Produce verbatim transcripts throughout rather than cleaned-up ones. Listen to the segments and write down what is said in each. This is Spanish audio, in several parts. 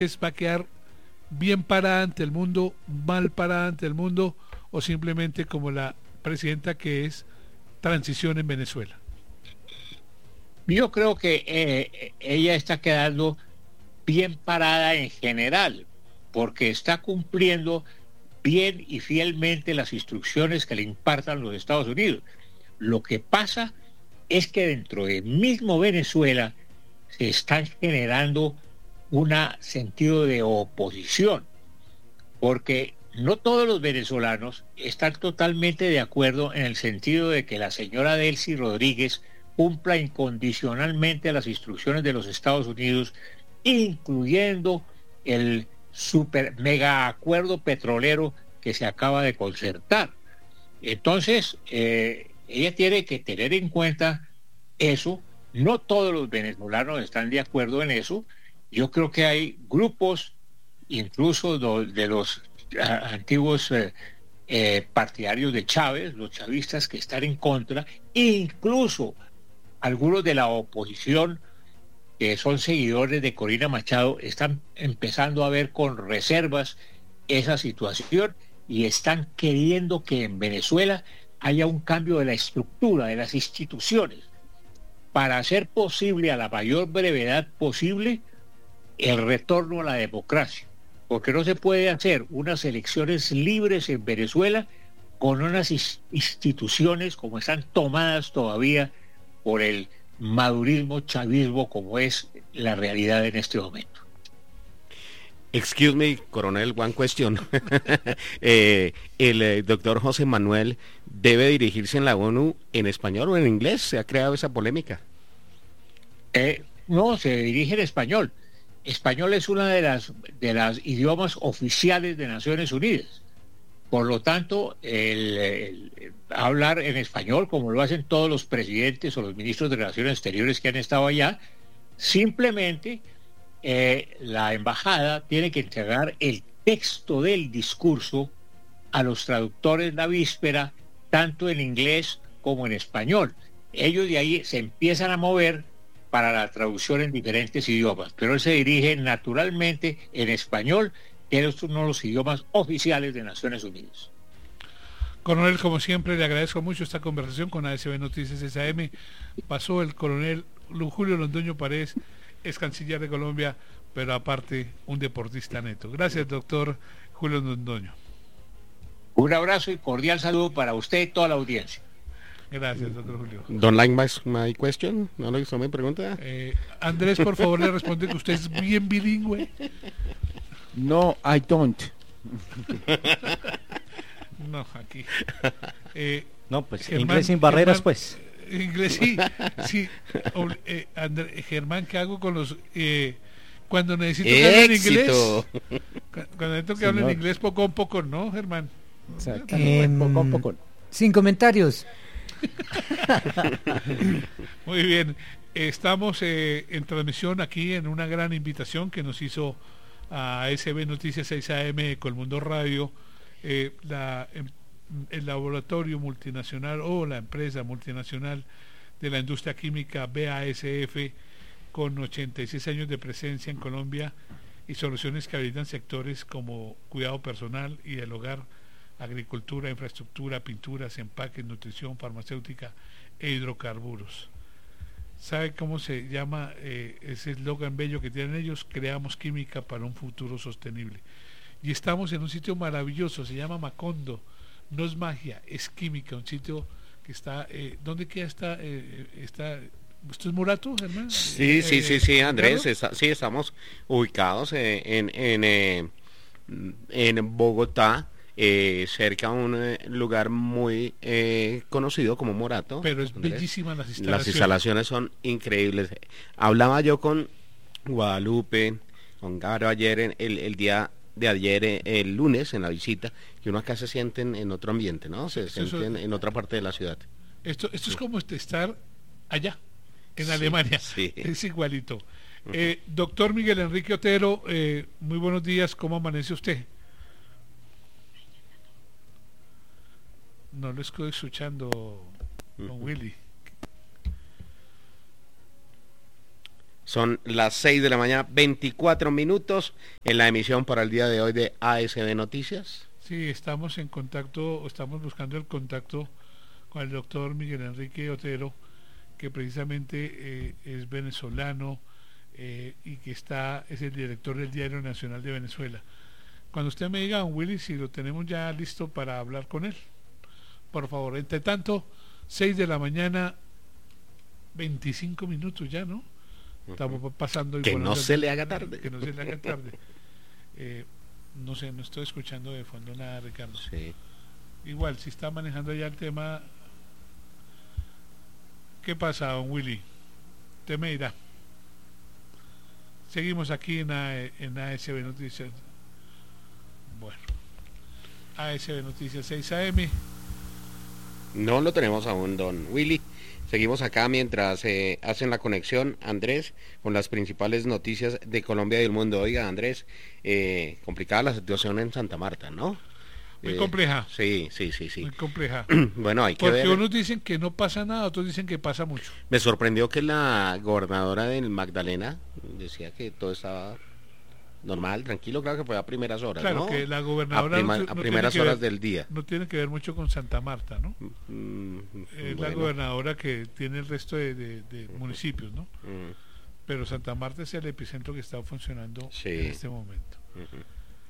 va a quedar bien parada ante el mundo, mal parada ante el mundo, o simplemente como la presidenta que es, transición en Venezuela? Yo creo que eh, ella está quedando bien parada en general, porque está cumpliendo bien y fielmente las instrucciones que le impartan los Estados Unidos. Lo que pasa es que dentro del mismo Venezuela se están generando un sentido de oposición, porque no todos los venezolanos están totalmente de acuerdo en el sentido de que la señora Delcy Rodríguez cumpla incondicionalmente las instrucciones de los Estados Unidos, incluyendo el super mega acuerdo petrolero que se acaba de concertar. Entonces, eh, ella tiene que tener en cuenta eso. No todos los venezolanos están de acuerdo en eso. Yo creo que hay grupos, incluso do, de los a, antiguos eh, eh, partidarios de Chávez, los chavistas, que están en contra, incluso algunos de la oposición que son seguidores de Corina Machado están empezando a ver con reservas esa situación y están queriendo que en Venezuela haya un cambio de la estructura de las instituciones para hacer posible a la mayor brevedad posible el retorno a la democracia, porque no se puede hacer unas elecciones libres en Venezuela con unas instituciones como están tomadas todavía por el madurismo, chavismo, como es la realidad en este momento. Excuse me, coronel, one question. eh, el eh, doctor José Manuel debe dirigirse en la ONU en español o en inglés. ¿Se ha creado esa polémica? Eh, no, se dirige en español. Español es una de las de las idiomas oficiales de Naciones Unidas. Por lo tanto, el, el, el hablar en español, como lo hacen todos los presidentes o los ministros de Relaciones Exteriores que han estado allá, simplemente eh, la embajada tiene que entregar el texto del discurso a los traductores la víspera, tanto en inglés como en español. Ellos de ahí se empiezan a mover para la traducción en diferentes idiomas, pero él se dirige naturalmente en español, que es uno de los idiomas oficiales de Naciones Unidas. Coronel, como siempre, le agradezco mucho esta conversación con A S B Noticias S A M. Pasó el coronel Julio Londoño Paredes, es canciller de Colombia, pero aparte un deportista neto. Gracias, doctor Julio Londoño. Un abrazo y cordial saludo para usted y toda la audiencia. Gracias, doctor Julio. Don't like my, my question. ¿No le gustó mi pregunta? Eh, Andrés, por favor, le responde que usted es bien bilingüe. No, I don't. No, aquí. Eh, no, pues Germán, inglés sin barreras, Germán, pues. Inglés sí, sí. Eh, André, Germán, ¿qué hago con los... Eh, cuando necesito que hablen inglés? Cuando necesito que hablen inglés poco a poco, ¿no, Germán? Exactamente, eh, poco a poco. Sin comentarios. Muy bien, estamos eh, en transmisión aquí en una gran invitación que nos hizo a A S B Noticias seis A M Colmundo Radio, eh, la, el laboratorio multinacional o la empresa multinacional de la industria química B A S F, con ochenta y seis años de presencia en Colombia y soluciones que habilitan sectores como cuidado personal y del hogar, agricultura, infraestructura, pinturas, empaques, nutrición, farmacéutica e hidrocarburos. ¿Sabe cómo se llama eh, ese eslogan bello que tienen ellos? Creamos química para un futuro sostenible. Y estamos en un sitio maravilloso, se llama Macondo. No es magia, es química, un sitio que está... Eh, ¿Dónde queda esta? Eh, está, ¿Esto es Morato, Germán? Sí, eh, sí, sí, sí, Andrés. ¿Claro? Está, sí, estamos ubicados en, en, en, eh, en Bogotá. Eh, cerca a un eh, lugar muy eh, conocido como Morato. Pero es Andrés. bellísima las instalaciones. Las instalaciones son increíbles. Hablaba yo con Guadalupe, con Garo ayer, en, el, el día de ayer, eh, el lunes, en la visita, que uno acá se siente en, en otro ambiente, ¿no? Se Eso, sienten en otra parte de la ciudad. Esto, esto sí. Es como estar allá, en sí, Alemania. Sí. Es igualito. Uh-huh. eh, doctor Miguel Enrique Otero, eh, muy buenos días, ¿cómo amanece usted? No lo estoy escuchando, don Willy. Son las seis de la mañana, veinticuatro minutos en la emisión para el día de hoy de A S B Noticias. Sí, estamos en contacto, estamos buscando el contacto con el doctor Miguel Enrique Otero, que precisamente eh, es venezolano eh, y que está es el director del Diario Nacional de Venezuela. Cuando usted me diga, don Willy, si lo tenemos ya listo para hablar con él, por favor. Entre tanto, seis de la mañana, veinticinco minutos ya, ¿no? Estamos pasando... Que no se le haga tarde. Que no se le haga tarde. Eh, no sé, no estoy escuchando de fondo nada, Ricardo. Sí. Igual, si está manejando ya el tema... ¿Qué pasa, don Willy? Usted me dirá. Seguimos aquí en, A, en A S B Noticias. Bueno, A S B Noticias seis A M. No lo tenemos aún, don Willy. Seguimos acá mientras eh, hacen la conexión, Andrés, con las principales noticias de Colombia y del mundo. Oiga, Andrés, eh, complicada la situación en Santa Marta, ¿no? Muy eh, compleja. Sí, sí, sí, sí. Muy compleja. Bueno, hay que Porque ver. unos dicen que no pasa nada, otros dicen que pasa mucho. Me sorprendió que la gobernadora del Magdalena decía que todo estaba normal, tranquilo, claro que fue a primeras horas, Claro, ¿no? que la gobernadora a, prima, no, a no primeras tiene que horas ver, del día. no tiene que ver mucho con Santa Marta, ¿no? Mm, Es bueno. la gobernadora que tiene el resto de, de, de Uh-huh. municipios, ¿no? Mm, Pero Santa Marta es el epicentro que está funcionando Sí. en este momento. uh-huh.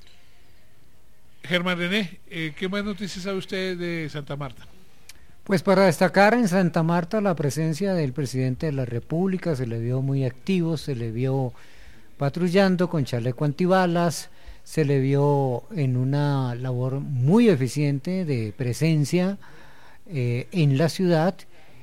Germán René, eh, ¿qué más noticias sabe usted de Santa Marta? Pues para destacar en Santa Marta la presencia del presidente de la República, se le vio muy activo, se le vio patrullando con chaleco antibalas, se le vio en una labor muy eficiente de presencia eh, en la ciudad.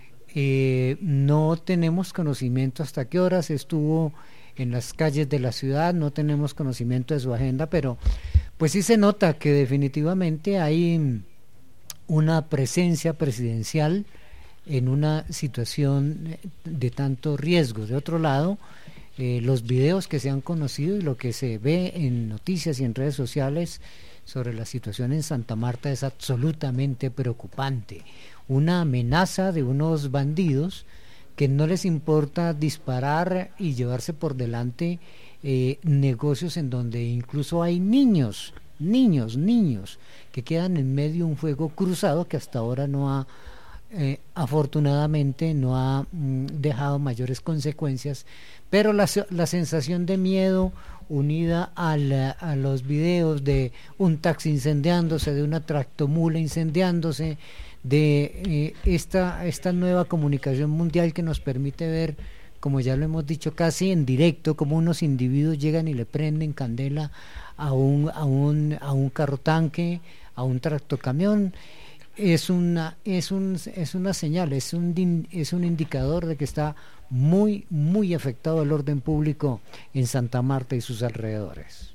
Eh, no tenemos conocimiento hasta qué horas estuvo en las calles de la ciudad, no tenemos conocimiento de su agenda, pero pues sí se nota que definitivamente hay una presencia presidencial en una situación de tanto riesgo. De otro lado, eh, los videos que se han conocido y lo que se ve en noticias y en redes sociales sobre la situación en Santa Marta es absolutamente preocupante. Una amenaza de unos bandidos que no les importa disparar y llevarse por delante eh, negocios en donde incluso hay niños, niños, niños, que quedan en medio de un fuego cruzado que hasta ahora no ha, eh, afortunadamente, no ha mm, dejado mayores consecuencias, pero la, la sensación de miedo unida al, a los videos de un taxi incendiándose, de una tractomula incendiándose, de eh, esta, esta nueva comunicación mundial que nos permite ver, como ya lo hemos dicho, casi en directo, como unos individuos llegan y le prenden candela a un, a un, a un carro tanque, a un tractocamión. Es una, es un, es una señal, es un, es un indicador de que está muy, muy afectado el orden público en Santa Marta y sus alrededores.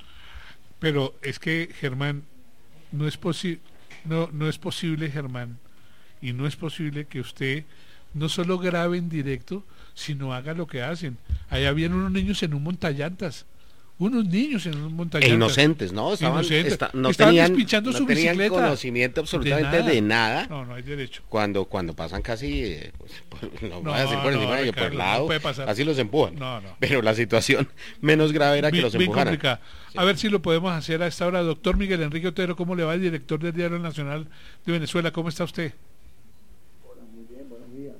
Pero es que, Germán, no es posible, no, no es posible, Germán, y no es posible que usted no solo grabe en directo, sino haga lo que hacen. Allá habían unos niños en un montallantas, unos niños en un montallantas. E inocentes, ¿no? Estaban, Inocentes. Esta, no Estaban tenían, despinchando no su tenían bicicleta. conocimiento absolutamente De nada. de nada. No, no hay derecho. Cuando cuando pasan casi, eh, pues, pues, no, No, voy a decir por no, encima de ellos, por Ricardo, el no lado, puede pasar. así los empujan. No, no. Pero la situación menos grave era que Bien- los bien empujaran. complicada. Sí. A ver si lo podemos hacer a esta hora. Doctor Miguel Enrique Otero, ¿cómo le va, el director del Diario Nacional de Venezuela? ¿Cómo está usted? Hola, muy bien, buenos días.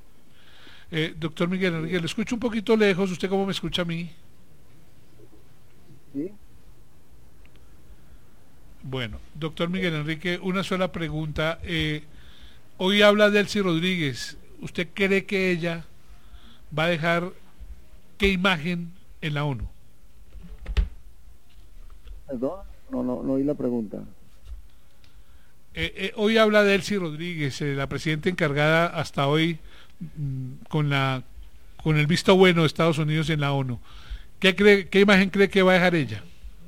Eh, doctor Miguel Enrique, lo escucho un poquito lejos. ¿Usted cómo me escucha a mí? ¿Sí? Bueno, doctor Miguel Enrique, una sola pregunta. Eh, hoy habla Delcy Rodríguez. ¿Usted cree que ella va a dejar qué imagen en la ONU? Perdón, no, no, no oí la pregunta. Eh, eh, hoy habla Delcy Rodríguez, eh, la presidenta encargada hasta hoy mm, con la con el visto bueno de Estados Unidos en la ONU. ¿Qué cree, qué imagen cree que va a dejar ella?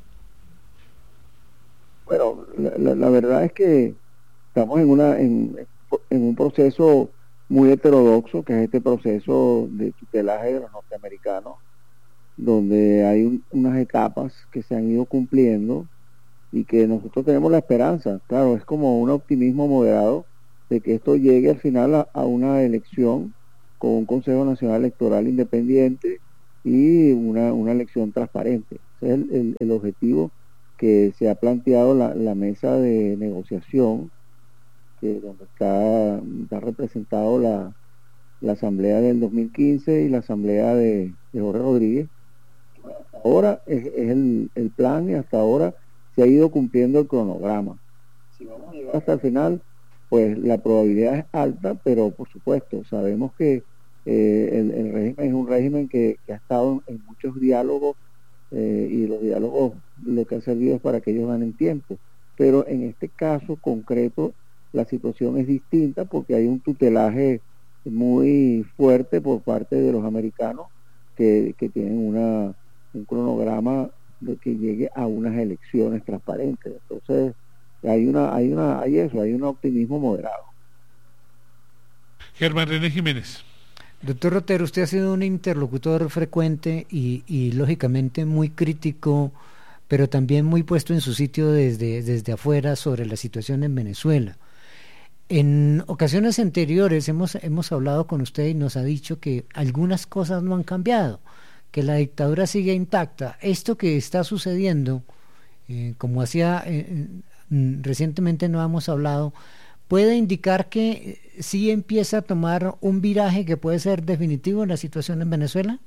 Bueno, la, la, la verdad es que estamos en una en, en un proceso muy heterodoxo, que es este proceso de tutelaje de los norteamericanos, donde hay un, unas etapas que se han ido cumpliendo y que nosotros tenemos la esperanza, claro, es como un optimismo moderado de que esto llegue al final a, a una elección con un Consejo Nacional Electoral independiente y una, una elección transparente. Ese es el, el, el objetivo que se ha planteado la, la mesa de negociación, que donde está, está representado la, la asamblea del dos mil quince y la asamblea de, de Jorge Rodríguez. Ahora es, es el, el plan y hasta ahora se ha ido cumpliendo el cronograma. Si vamos a llegar hasta el final, pues la probabilidad es alta, pero por supuesto sabemos que eh, el, el régimen es un régimen que, que ha estado en muchos diálogos eh, y los diálogos lo que ha servido es para que ellos ganen tiempo, pero en este caso concreto la situación es distinta porque hay un tutelaje muy fuerte por parte de los americanos que, que tienen una, un cronograma de que llegue a unas elecciones transparentes. Entonces hay una hay una hay eso hay un optimismo moderado. Germán René Jiménez. Doctor Otero, usted ha sido un interlocutor frecuente y, y lógicamente muy crítico, pero también muy puesto en su sitio desde, desde afuera sobre la situación en Venezuela. En ocasiones anteriores hemos, hemos hablado con usted y nos ha dicho que algunas cosas no han cambiado, que la dictadura sigue intacta. Esto que está sucediendo, eh, como hacía eh, recientemente no hemos hablado, puede indicar que sí empieza a tomar un viraje que puede ser definitivo en la situación en Venezuela.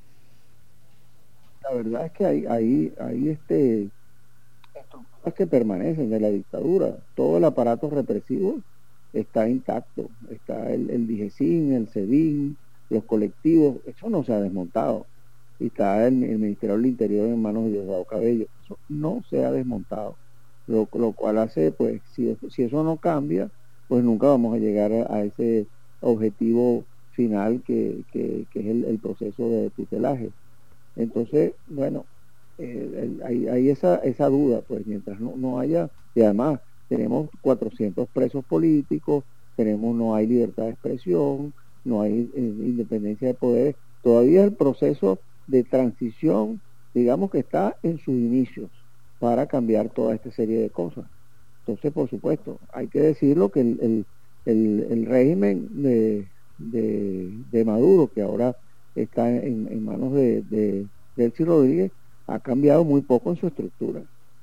La verdad es que hay, hay, hay este, estructuras que permanecen de la dictadura. Todo el aparato represivo está intacto. Está el, el DIGESIN, el SEDIN, los colectivos, eso no se ha desmontado. Y está el, el Ministerio del Interior en manos de Diosdado Cabello. Eso no se ha desmontado. Lo, lo cual hace, pues, si, si eso no cambia, pues nunca vamos a llegar a, a ese objetivo final que, que, que es el, el proceso de tutelaje. Entonces, bueno, eh, el, hay, hay esa, esa duda, pues mientras no, no haya, y además tenemos cuatrocientos presos políticos, tenemos no hay libertad de expresión, no hay eh, independencia de poderes, todavía el proceso de transición, digamos que está en sus inicios, para cambiar toda esta serie de cosas. Entonces, por supuesto, hay que decirlo que el, el, el, el régimen de, de, de Maduro, que ahora está en, en manos de, de Delcy Rodríguez, ha cambiado muy poco en su estructura.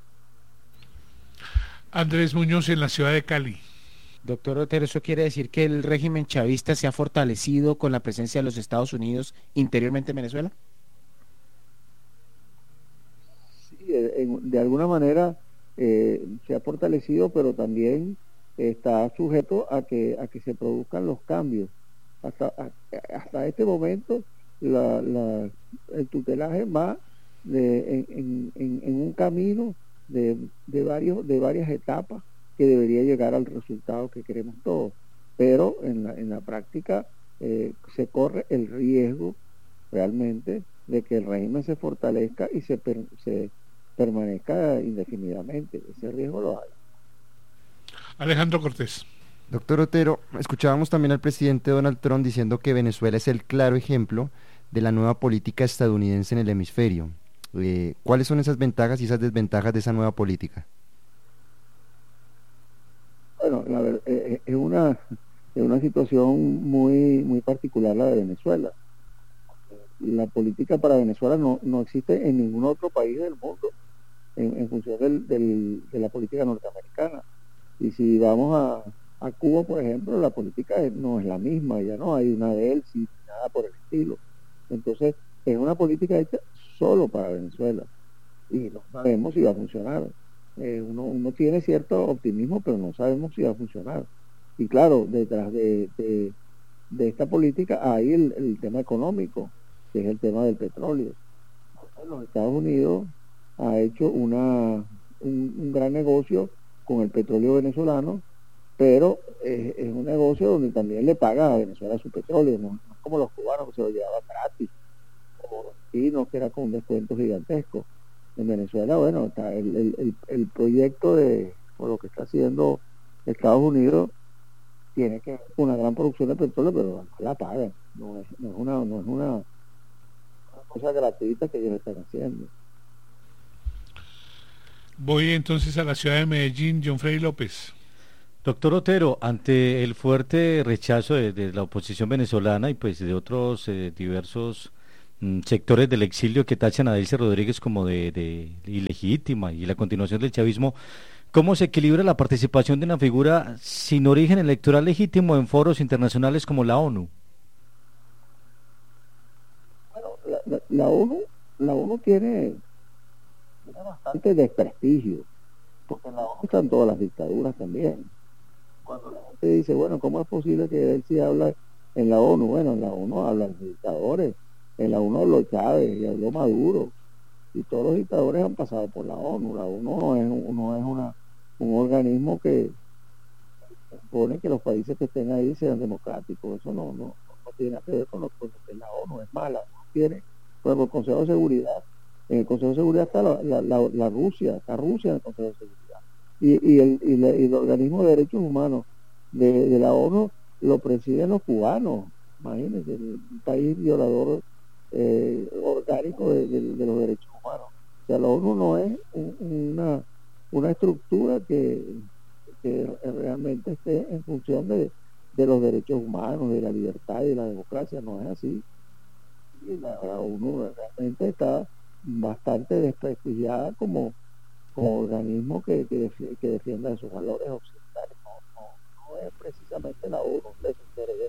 Andrés Muñoz en la ciudad de Cali. Doctor Otero, ¿eso quiere decir que el régimen chavista se ha fortalecido con la presencia de los Estados Unidos interiormente en Venezuela? De alguna manera eh, se ha fortalecido, pero también está sujeto a que a que se produzcan los cambios. Hasta a, hasta este momento la, la, el tutelaje va de, en, en, en un camino de, de varios de varias etapas que debería llegar al resultado que queremos todos, pero en la, en la práctica eh, se corre el riesgo realmente de que el régimen se fortalezca y se, per, se permanezca indefinidamente. Ese riesgo lo hay. Alejandro Cortés. Doctor Otero, escuchábamos también al presidente Donald Trump diciendo que Venezuela es el claro ejemplo de la nueva política estadounidense en el hemisferio. Eh, ¿Cuáles son esas ventajas y esas desventajas de esa nueva política? Bueno, la verdad, eh, es una es una situación muy muy particular la de Venezuela. La política para Venezuela no, no existe en ningún otro país del mundo en, en función del, del, de la política norteamericana. Y si vamos a, a Cuba, por ejemplo, la política no es la misma, ya no hay una de él, sin nada por el estilo. Entonces, es una política hecha solo para Venezuela y no sabemos si va a funcionar. Eh, uno, uno tiene cierto optimismo, pero no sabemos si va a funcionar. Y claro, detrás de, de, de esta política hay el, el tema económico, que es el tema del petróleo. Los Estados Unidos ha hecho una un, un gran negocio con el petróleo venezolano, pero es, es un negocio donde también le paga a Venezuela su petróleo, no, no es como los cubanos que se lo llevaban gratis, o los chinos que era con un descuento gigantesco. En Venezuela, bueno, está el, el, el, el proyecto de, o lo que está haciendo Estados Unidos, tiene que una gran producción de petróleo, pero la pagan, no es, no es una, no es una cosa gratuita que ellos están haciendo. Voy entonces a la ciudad de Medellín, John Freddy López. Doctor Otero, ante el fuerte rechazo de, de la oposición venezolana y pues de otros eh, diversos mm, sectores del exilio que tachan a Delcy Rodríguez como de, de ilegítima y la continuación del chavismo. ¿Cómo se equilibra la participación de una figura sin origen electoral legítimo en foros internacionales como la ONU? Bueno, la, la, la ONU, la ONU tiene, tiene bastante desprestigio, porque en la ONU están todas las dictaduras también. Cuando la gente dice, bueno, ¿cómo es posible que él sí habla en la ONU? Bueno, en la ONU hablan dictadores, en la ONU habló Chávez y habló Maduro, y todos los dictadores han pasado por la ONU. La ONU no es, no es una, un organismo que supone que los países que estén ahí sean democráticos. Eso no, no, no tiene nada que ver con lo, con lo que la ONU es mala. Tiene, por ejemplo, el Consejo de Seguridad. En el Consejo de Seguridad está la, la, la, la Rusia, está Rusia en el Consejo de Seguridad. Y, y, el, y, le, y el organismo de derechos humanos de, de la ONU lo presiden los cubanos. Imagínense, un país violador eh, orgánico de, de, de los derechos humanos. O sea, la ONU no es un, una, una estructura que, que realmente esté en función de, de los derechos humanos, de la libertad y de la democracia. No es así. Y la, la ONU realmente está bastante desprestigiada como, como organismo que, que, defiende, que defienda esos valores occidentales. No, no, no es precisamente la ONU de su interés.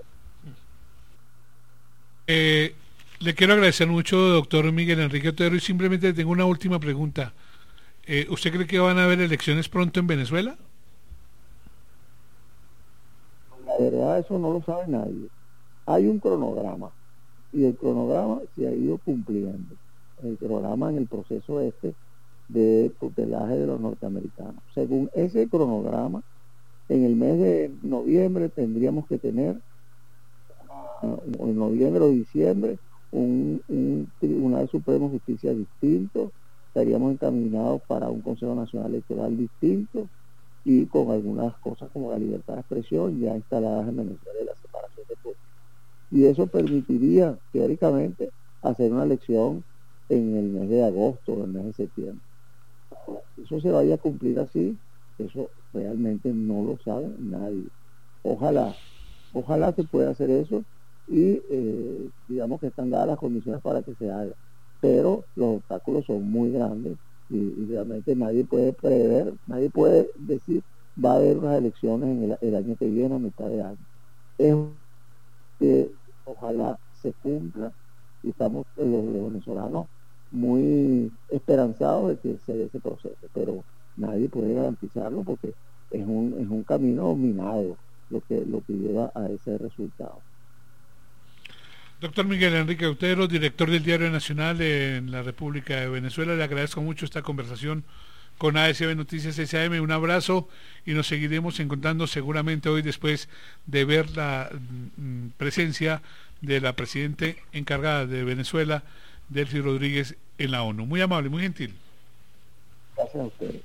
Eh, le quiero agradecer mucho, doctor Miguel Enrique Otero, y simplemente tengo una última pregunta. Eh, ¿Usted cree que van a haber elecciones pronto en Venezuela? La verdad, eso no lo sabe nadie. Hay un cronograma, y el cronograma se ha ido cumpliendo. El cronograma en el proceso este de tutelaje de los norteamericanos. Según ese cronograma, en el mes de noviembre tendríamos que tener, uh, en noviembre o diciembre, un, un Tribunal Supremo de Justicia distinto, estaríamos encaminados para un Consejo Nacional Electoral distinto y con algunas cosas como la libertad de expresión ya instaladas en Venezuela y la separación de poderes. Y eso permitiría, teóricamente, hacer una elección en el mes de agosto o en el mes de septiembre. Ahora, eso se vaya a cumplir así, eso realmente no lo sabe nadie. Ojalá, ojalá se pueda hacer eso y eh, digamos que están dadas las condiciones para que se haga. Pero los obstáculos son muy grandes y, y realmente nadie puede prever, nadie puede decir va a haber unas elecciones en el, el año que viene, a mitad de año. Es que ojalá se cumpla y estamos los, los venezolanos muy esperanzados de que se dé ese proceso, pero nadie puede garantizarlo porque es un, es un camino minado lo que, lo que lleva a ese resultado. Doctor Miguel Enrique Otero, director del Diario Nacional en la República de Venezuela, le agradezco mucho esta conversación con A S B Noticias seis A M. Un abrazo y nos seguiremos encontrando seguramente hoy después de ver la mm, presencia de la presidenta encargada de Venezuela, Delcy Rodríguez, en la ONU. Muy amable, muy gentil. Gracias a ustedes.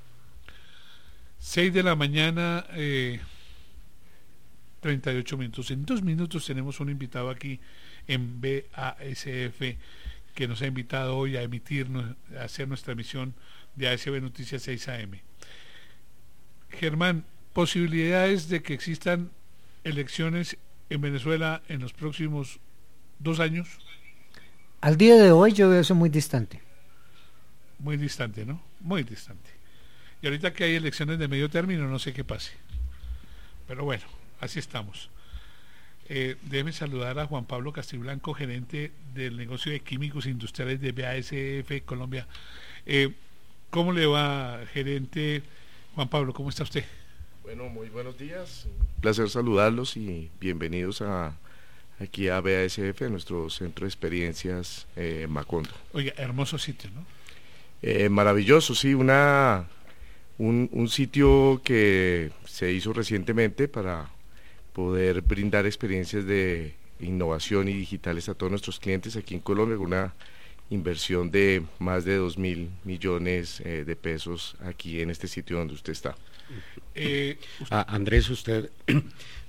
seis de la mañana, eh, treinta y ocho minutos. En dos minutos tenemos un invitado aquí en B A S F que nos ha invitado hoy a emitir, a hacer nuestra emisión de A S B Noticias seis A M. Germán, ¿posibilidades de que existan elecciones en Venezuela en los próximos dos años? Al día de hoy yo veo eso muy distante. Muy distante, ¿no? Muy distante. Y ahorita que hay elecciones de medio término, no sé qué pase. Pero bueno, así estamos. Eh, déjeme saludar a Juan Pablo Castiblanco, gerente del negocio de químicos industriales de B A S F Colombia. Eh, ¿Cómo le va, gerente? Juan Pablo, ¿cómo está usted? Bueno, muy buenos días. Un placer saludarlos y bienvenidos a aquí a B A S F, nuestro centro de experiencias eh, Macondo. Oiga, hermoso sitio, ¿no? Eh, maravilloso, sí, una un, un sitio que se hizo recientemente para poder brindar experiencias de innovación y digitales a todos nuestros clientes aquí en Colombia, con una inversión de más de dos mil millones eh, de pesos aquí en este sitio donde usted está. Eh, usted... Ah, Andrés, usted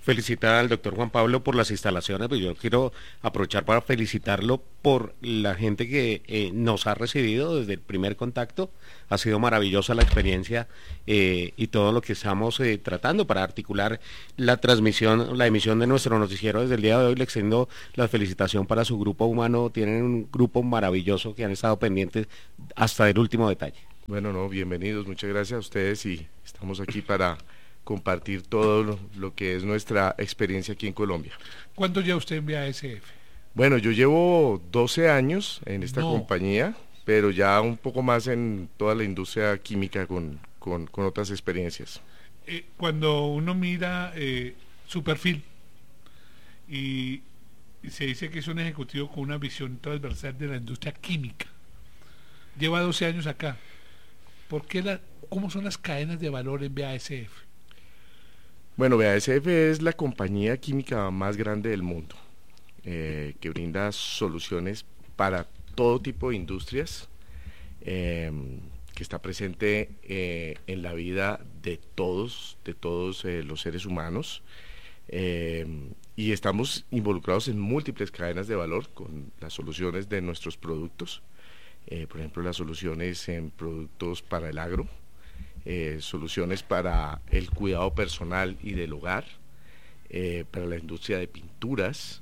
felicitar al doctor Juan Pablo por las instalaciones, pues yo quiero aprovechar para felicitarlo por la gente que eh, nos ha recibido desde el primer contacto. Ha sido maravillosa la experiencia eh, y todo lo que estamos eh, tratando para articular la transmisión, la emisión de nuestro noticiero desde el día de hoy. Le extiendo la felicitación para su grupo humano. Tienen un grupo maravilloso que han estado pendientes hasta el último detalle. Bueno, no, bienvenidos, muchas gracias a ustedes y estamos aquí para compartir todo lo, lo que es nuestra experiencia aquí en Colombia. ¿Cuánto lleva usted en B A S F? Bueno, yo llevo doce años en esta No. compañía, pero ya un poco más en toda la industria química con, con, con otras experiencias. Eh, cuando uno mira eh, su perfil y, y se dice que es un ejecutivo con una visión transversal de la industria química, lleva doce años acá. ¿Por qué la, ¿Cómo son las cadenas de valor en B A S F? Bueno, B A S F es la compañía química más grande del mundo, eh, que brinda soluciones para todo tipo de industrias, eh, que está presente eh, en la vida de todos, de todos eh, los seres humanos, eh, y estamos involucrados en múltiples cadenas de valor con las soluciones de nuestros productos, eh, por ejemplo las soluciones en productos para el agro, Eh, soluciones para el cuidado personal y del hogar, eh, para la industria de pinturas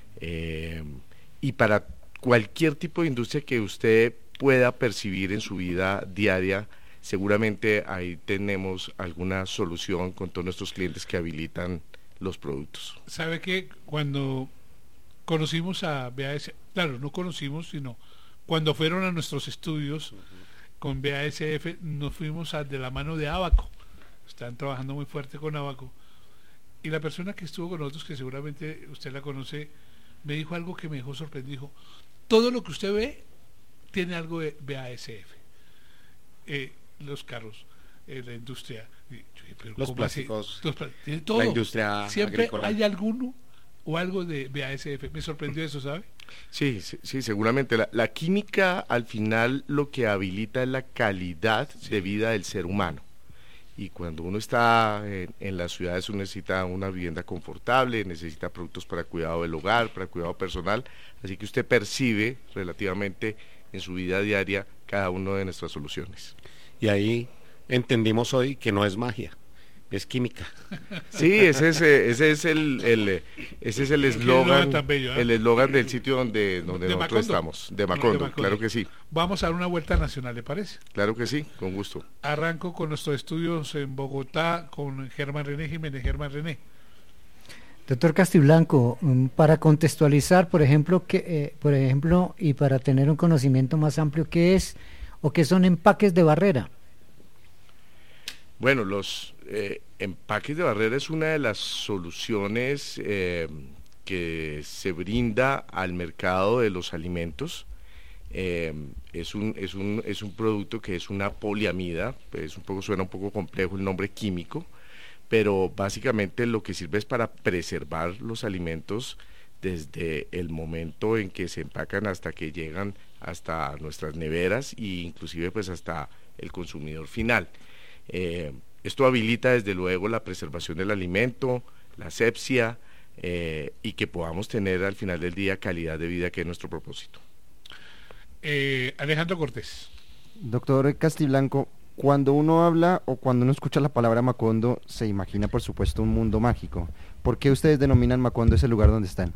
eh, y para cualquier tipo de industria que usted pueda percibir en su vida diaria. Seguramente ahí tenemos alguna solución con todos nuestros clientes que habilitan los productos. ¿Sabe que cuando conocimos a B A S F, claro, no conocimos, sino cuando fueron a nuestros estudios, uh-huh, con B A S F, nos fuimos a, de la mano de Abaco? Están trabajando muy fuerte con Abaco, y la persona que estuvo con nosotros, que seguramente usted la conoce, me dijo algo que me dejó sorprendido. Dijo: todo lo que usted ve tiene algo de B A S F, eh, los carros, eh, la industria, y yo dije, pero los ¿cómo plásticos, así? Los, tiene todo. La industria siempre agrícola. Hay alguno o algo de B A S F. Me sorprendió eso, ¿sabe? Sí, sí, sí, seguramente. La, la química al final lo que habilita es la calidad sí. de vida del ser humano. Y cuando uno está en, en las ciudades, uno necesita una vivienda confortable, necesita productos para cuidado del hogar, para cuidado personal. Así que usted percibe relativamente en su vida diaria cada una de nuestras soluciones. Y ahí entendimos hoy que no es magia, es química. Sí, ese es, ese es el, el ese es el eslogan, ¿eh? el eslogan del sitio donde, donde de nosotros Macondo. estamos, de Macondo, de Macondo, claro que sí. Vamos a dar una vuelta nacional, ¿le parece? Claro que sí, con gusto. Arranco con nuestros estudios en Bogotá con Germán René Jiménez. Germán René. Doctor Castiblanco, para contextualizar, por ejemplo, que, eh, por ejemplo, y para tener un conocimiento más amplio, ¿qué es o qué son empaques de barrera? Bueno, los eh, empaques de barrera es una de las soluciones eh, que se brinda al mercado de los alimentos. Eh, es un es un es un producto que es una poliamida, pues un poco suena un poco complejo el nombre químico, pero básicamente lo que sirve es para preservar los alimentos desde el momento en que se empacan hasta que llegan hasta nuestras neveras e inclusive pues hasta el consumidor final. Eh, esto habilita desde luego la preservación del alimento, la asepsia eh, y que podamos tener al final del día calidad de vida, que es nuestro propósito. Eh, Alejandro Cortés. Doctor Castiblanco, cuando uno habla o cuando uno escucha la palabra Macondo, se imagina por supuesto un mundo mágico. ¿Por qué ustedes denominan Macondo ese lugar donde están?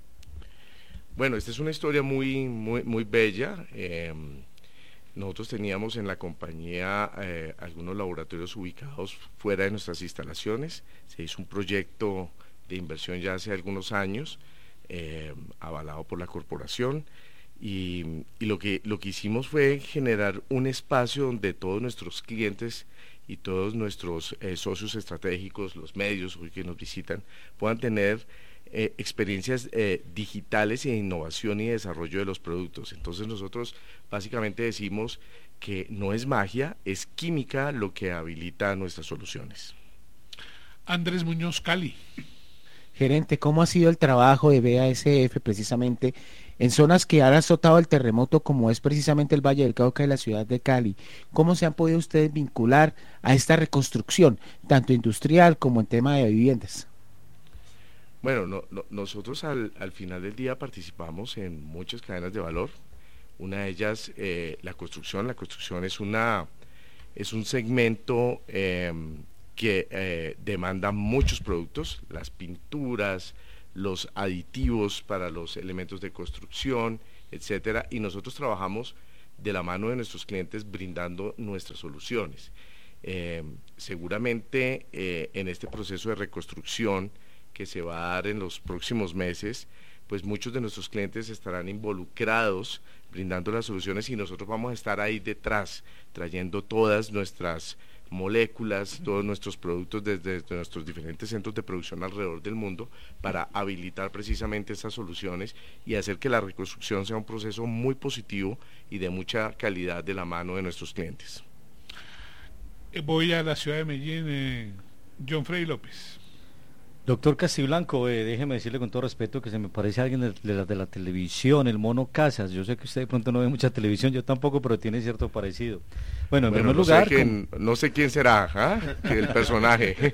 Bueno, esta es una historia muy, muy, muy bella. Eh, Nosotros teníamos en la compañía eh, algunos laboratorios ubicados fuera de nuestras instalaciones. Se hizo un proyecto de inversión ya hace algunos años, eh, avalado por la corporación, y, y lo que lo que hicimos fue generar un espacio donde todos nuestros clientes y todos nuestros eh, socios estratégicos, los medios que nos visitan, puedan tener Eh, experiencias eh, digitales y de innovación y desarrollo de los productos. Entonces nosotros básicamente decimos que no es magia, es química lo que habilita nuestras soluciones. Andrés Muñoz Cali. Gerente, ¿cómo ha sido el trabajo de B A S F precisamente en zonas que han azotado el terremoto, como es precisamente el Valle del Cauca y la ciudad de Cali? ¿Cómo se han podido ustedes vincular a esta reconstrucción, tanto industrial como en tema de viviendas? Bueno, no, no, nosotros al, al final del día participamos en muchas cadenas de valor. Una de ellas, eh, la construcción. La construcción es una es un segmento eh, que eh, demanda muchos productos, las pinturas, los aditivos para los elementos de construcción, etcétera, y nosotros trabajamos de la mano de nuestros clientes brindando nuestras soluciones. Eh, seguramente eh, en este proceso de reconstrucción que se va a dar en los próximos meses, pues muchos de nuestros clientes estarán involucrados brindando las soluciones y nosotros vamos a estar ahí detrás, trayendo todas nuestras moléculas, todos nuestros productos desde, desde nuestros diferentes centros de producción alrededor del mundo para habilitar precisamente estas soluciones y hacer que la reconstrucción sea un proceso muy positivo y de mucha calidad de la mano de nuestros clientes. Voy a la ciudad de Medellín, eh, John Freddy López. Doctor Castiblanco, eh, déjeme decirle con todo respeto que se me parece a alguien de, de, la, de la televisión, el Mono Casas. Yo sé que usted de pronto no ve mucha televisión, yo tampoco, pero tiene cierto parecido. Bueno, en bueno, primer no lugar... Sé quién, como... No sé quién será, ¿eh? El personaje.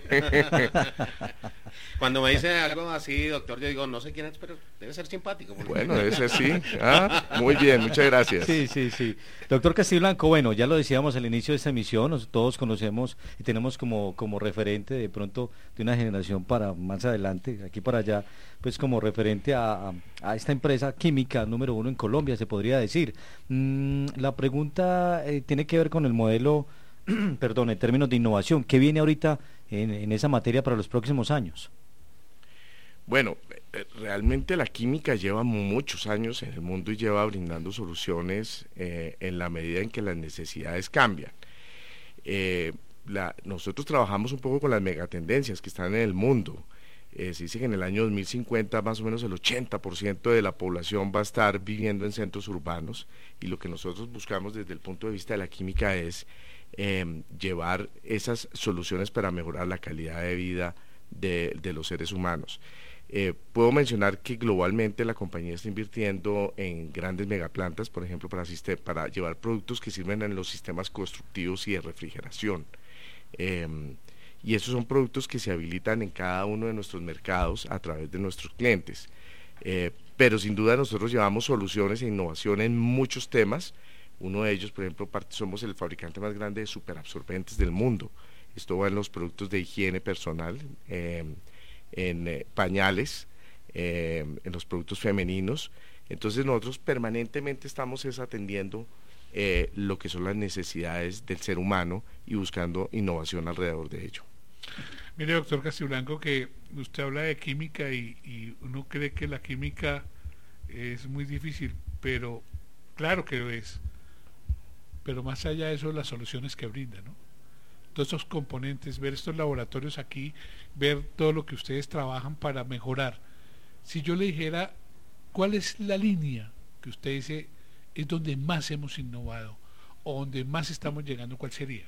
Cuando me dice algo así, doctor, yo digo, no sé quién es, pero debe ser simpático. Porque... Bueno, debe ser sí. ¿Ah? Muy bien, muchas gracias. Sí, sí, sí. Doctor Castiblanco, bueno, ya lo decíamos al inicio de esta emisión, nos, todos conocemos y tenemos como, como referente de pronto de una generación para más adelante, aquí para allá, pues como referente a, a, a esta empresa química número uno en Colombia, se podría decir. Mm, la pregunta eh, tiene que ver con el modelo, perdón, en términos de innovación. ¿Qué viene ahorita en, en esa materia para los próximos años? Bueno, realmente la química lleva muchos años en el mundo y lleva brindando soluciones eh, en la medida en que las necesidades cambian. Eh, la, nosotros trabajamos un poco con las megatendencias que están en el mundo. Eh, se dice que en el año dos mil cincuenta más o menos el ochenta por ciento de la población va a estar viviendo en centros urbanos y lo que nosotros buscamos desde el punto de vista de la química es eh, llevar esas soluciones para mejorar la calidad de vida de, de los seres humanos. Eh, puedo mencionar que globalmente la compañía está invirtiendo en grandes megaplantas, por ejemplo, para, para llevar productos que sirven en los sistemas constructivos y de refrigeración. Eh, y esos son productos que se habilitan en cada uno de nuestros mercados a través de nuestros clientes. Eh, pero sin duda nosotros llevamos soluciones e innovación en muchos temas. Uno de ellos, por ejemplo, somos el fabricante más grande de superabsorbentes del mundo. Esto va en los productos de higiene personal, eh, en eh, pañales, eh, en los productos femeninos. Entonces nosotros permanentemente estamos es atendiendo eh, lo que son las necesidades del ser humano y buscando innovación alrededor de ello. Mire, doctor Castiblanco, que usted habla de química y, y uno cree que la química es muy difícil, pero claro que lo es, pero más allá de eso, las soluciones que brinda, ¿no? Todos esos componentes, ver estos laboratorios aquí, ver todo lo que ustedes trabajan para mejorar. Si yo le dijera, ¿cuál es la línea que usted dice es donde más hemos innovado o donde más estamos llegando, cuál sería?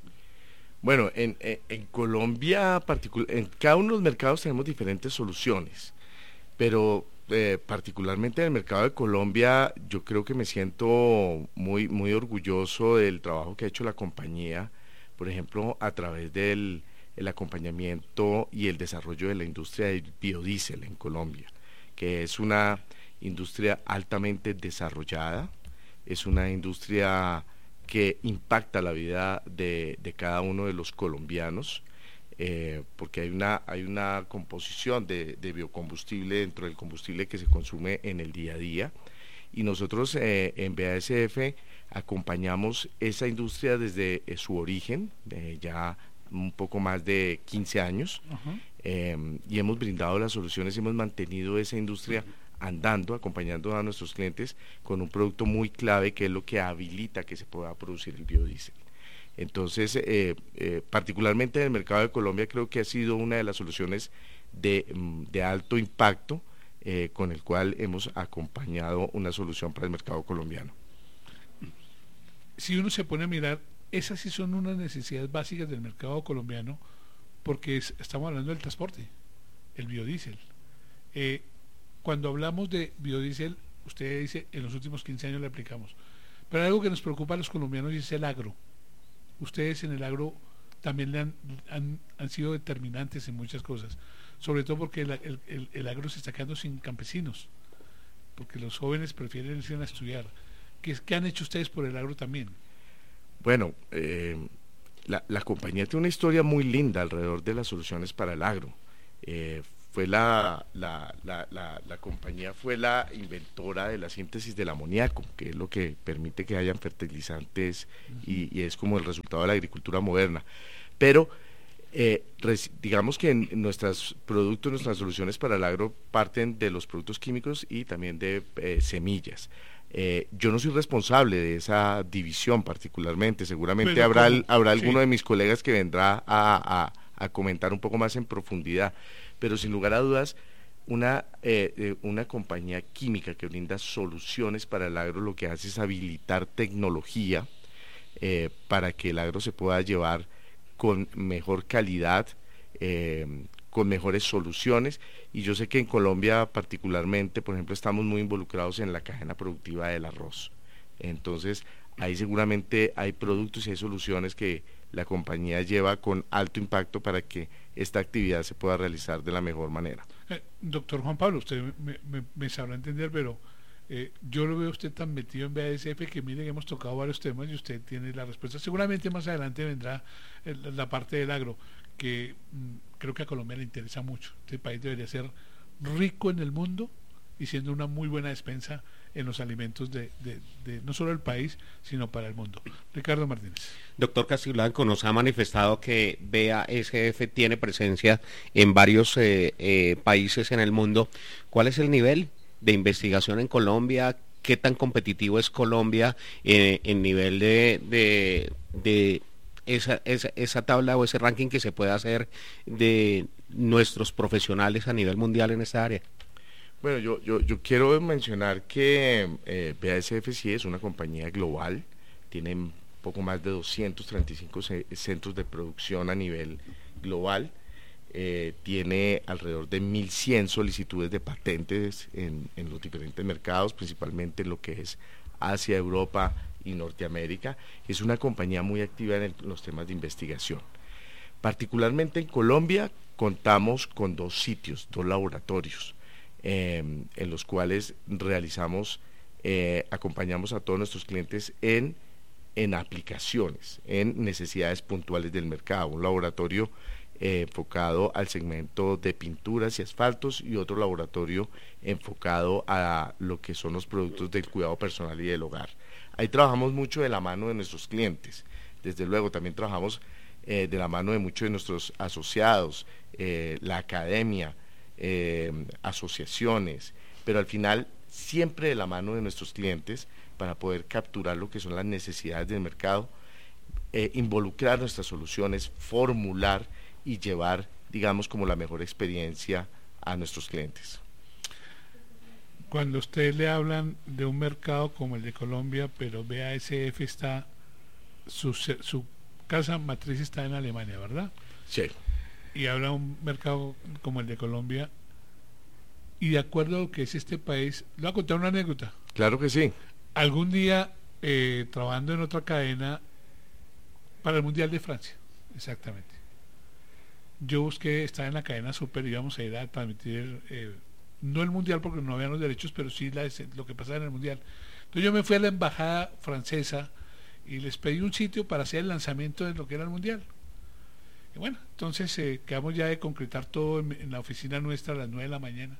Bueno, en, en, en Colombia, en cada uno de los mercados tenemos diferentes soluciones, pero eh, particularmente en el mercado de Colombia yo creo que me siento muy, muy orgulloso del trabajo que ha hecho la compañía, por ejemplo, a través del el acompañamiento y el desarrollo de la industria del biodiesel en Colombia, que es una industria altamente desarrollada, es una industria que impacta la vida de, de cada uno de los colombianos, eh, porque hay una, hay una composición de, de biocombustible dentro del combustible que se consume en el día a día, y nosotros eh, en B A S F acompañamos esa industria desde eh, su origen, eh, ya un poco más de quince años, uh-huh. eh, y hemos brindado las soluciones, hemos mantenido esa industria andando, acompañando a nuestros clientes con un producto muy clave que es lo que habilita que se pueda producir el biodiesel. Entonces, eh, eh, particularmente en el mercado de Colombia creo que ha sido una de las soluciones de, de alto impacto eh, con el cual hemos acompañado una solución para el mercado colombiano. Si uno se pone a mirar, esas sí son unas necesidades básicas del mercado colombiano, porque es, estamos hablando del transporte, el biodiesel. Eh, cuando hablamos de biodiesel, usted dice, en los últimos quince años le aplicamos, pero algo que nos preocupa a los colombianos es el agro. Ustedes en el agro también le han, han, han sido determinantes en muchas cosas, sobre todo porque el, el, el, el agro se está quedando sin campesinos, porque los jóvenes prefieren irse a estudiar. ¿Qué, qué han hecho ustedes por el agro también? Bueno, eh, la, la compañía tiene una historia muy linda alrededor de las soluciones para el agro. Eh, fue la, la, la, la, la compañía fue la inventora de la síntesis del amoníaco, que es lo que permite que hayan fertilizantes y, y es como el resultado de la agricultura moderna. Pero eh, res, digamos que en, en nuestros productos, nuestras soluciones para el agro parten de los productos químicos y también de eh, semillas. Eh, yo no soy responsable de esa división particularmente, seguramente Pero habrá, el, habrá sí. alguno de mis colegas que vendrá a, a, a comentar un poco más en profundidad, pero sin lugar a dudas una, eh, eh, una compañía química que brinda soluciones para el agro lo que hace es habilitar tecnología eh, para que el agro se pueda llevar con mejor calidad, eh, con mejores soluciones, y yo sé que en Colombia particularmente, por ejemplo, estamos muy involucrados en la cadena productiva del arroz. Entonces, ahí seguramente hay productos y hay soluciones que la compañía lleva con alto impacto para que esta actividad se pueda realizar de la mejor manera. Eh, doctor Juan Pablo, usted me, me, me sabrá entender, pero eh, yo lo veo a usted tan metido en B A S F que mire que hemos tocado varios temas y usted tiene la respuesta. Seguramente más adelante vendrá el, la parte del agro, que mmm, creo que a Colombia le interesa mucho. Este país debería ser rico en el mundo y siendo una muy buena despensa en los alimentos de, de, de no solo el país, sino para el mundo. Ricardo Martínez. Doctor Castiblanco, nos ha manifestado que B A S F tiene presencia en varios eh, eh, países en el mundo. ¿Cuál es el nivel de investigación en Colombia? ¿Qué tan competitivo es Colombia eh, en nivel de... de, de Esa, esa, esa tabla o ese ranking que se puede hacer de nuestros profesionales a nivel mundial en esta área? Bueno, yo, yo, yo quiero mencionar que eh, B A S F sí es una compañía global, tiene poco más de doscientos treinta y cinco centros de producción a nivel global, eh, tiene alrededor de mil cien solicitudes de patentes en, en los diferentes mercados, principalmente en lo que es Asia, Europa y Norteamérica. Es una compañía muy activa en el, los temas de investigación. Particularmente en Colombia contamos con dos sitios, dos laboratorios, eh, en los cuales realizamos, eh, acompañamos a todos nuestros clientes en, en aplicaciones, en necesidades puntuales del mercado. Un laboratorio eh, enfocado al segmento de pinturas y asfaltos y otro laboratorio enfocado a lo que son los productos del cuidado personal y del hogar. Ahí trabajamos mucho de la mano de nuestros clientes, desde luego también trabajamos eh, de la mano de muchos de nuestros asociados, eh, la academia, eh, asociaciones, pero al final siempre de la mano de nuestros clientes para poder capturar lo que son las necesidades del mercado, eh, involucrar nuestras soluciones, formular y llevar, digamos, como la mejor experiencia a nuestros clientes. Cuando usted le hablan de un mercado como el de Colombia, pero B A S F está, su, su casa matriz está en Alemania, ¿verdad? Sí. Y habla de un mercado como el de Colombia, y de acuerdo a lo que es este país, le voy a contar una anécdota. Claro que sí. Algún día, eh, trabajando en otra cadena, para el Mundial de Francia, exactamente, yo busqué, estaba en la cadena Super, íbamos a ir a transmitir... Eh, no el mundial porque no habían los derechos, pero sí la, lo que pasaba en el mundial. Entonces yo me fui a la embajada francesa y les pedí un sitio para hacer el lanzamiento de lo que era el mundial. Y bueno, entonces eh, quedamos ya de concretar todo en, en la oficina nuestra a las nueve de la mañana.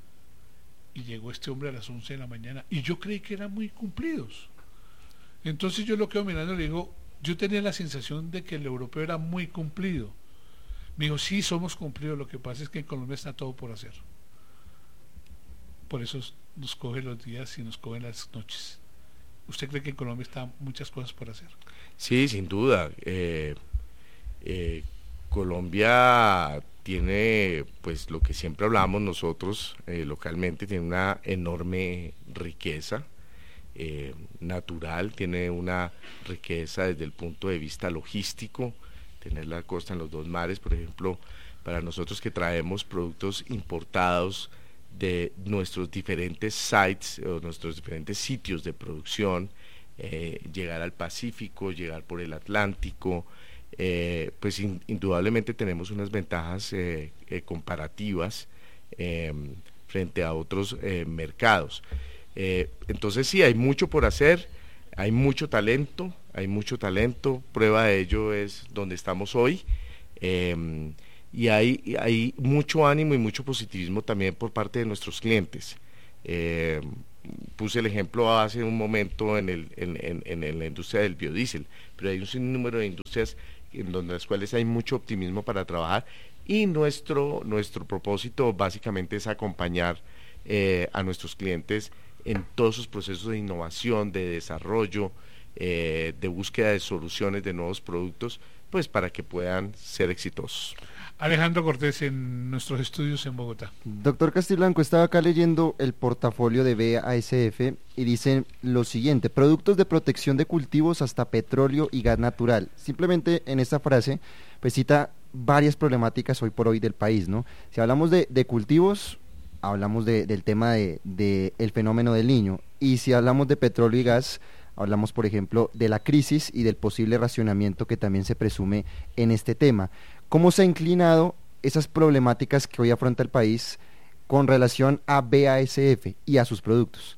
Y llegó este hombre a las once de la mañana y yo creí que eran muy cumplidos. Entonces yo lo quedo mirando y le digo, yo tenía la sensación de que el europeo era muy cumplido. Me dijo, sí, somos cumplidos, lo que pasa es que en Colombia está todo por hacer. Por eso nos coge los días y nos cogen las noches. ¿Usted cree que en Colombia están muchas cosas por hacer? Sí, sin duda. Eh, eh, Colombia tiene, pues lo que siempre hablamos nosotros eh, localmente, tiene una enorme riqueza eh, natural, tiene una riqueza desde el punto de vista logístico, tener la costa en los dos mares, por ejemplo, para nosotros que traemos productos importados de nuestros diferentes sites o nuestros diferentes sitios de producción, eh, llegar al Pacífico, llegar por el Atlántico, eh, pues in, indudablemente tenemos unas ventajas eh, eh, comparativas eh, frente a otros eh, mercados. Eh, entonces sí, hay mucho por hacer, hay mucho talento, hay mucho talento, prueba de ello es donde estamos hoy, eh, y hay, hay mucho ánimo y mucho positivismo también por parte de nuestros clientes. Eh, puse el ejemplo hace un momento en, el, en, en, en la industria del biodiesel, pero hay un sinnúmero de industrias en donde las cuales hay mucho optimismo para trabajar, y nuestro, nuestro propósito básicamente es acompañar eh, a nuestros clientes en todos sus procesos de innovación, de desarrollo, eh, de búsqueda de soluciones de nuevos productos, pues para que puedan ser exitosos. Alejandro Cortés, en nuestros estudios en Bogotá. Doctor Castiblanco, estaba acá leyendo el portafolio de B A S F y dice lo siguiente: productos de protección de cultivos hasta petróleo y gas natural. Simplemente en esta frase pues cita varias problemáticas hoy por hoy del país, ¿no? Si hablamos de, de cultivos, hablamos de, del tema de, de el fenómeno del Niño, y si hablamos de petróleo y gas, hablamos por ejemplo de la crisis y del posible racionamiento que también se presume en este tema. ¿Cómo se ha inclinado esas problemáticas que hoy afronta el país con relación a B A S F y a sus productos?